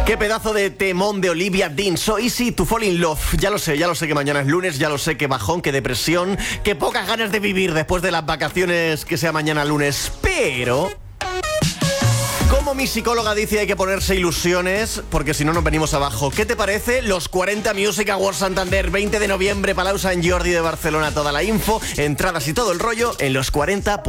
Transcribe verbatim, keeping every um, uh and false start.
Qué pedazo de temón de Olivia Dean. So Easy to Fall in Love. Ya lo sé, ya lo sé que mañana es lunes, ya lo sé que bajón, que depresión, que pocas ganas de vivir después de las vacaciones que sea mañana lunes. Pero... como mi psicóloga dice, hay que ponerse ilusiones, porque si no nos venimos abajo. ¿Qué te parece? Los cuarenta Music Awards Santander, veinte de noviembre, Palau Sant Jordi de Barcelona. Toda la info, entradas y todo el rollo en los cuarenta.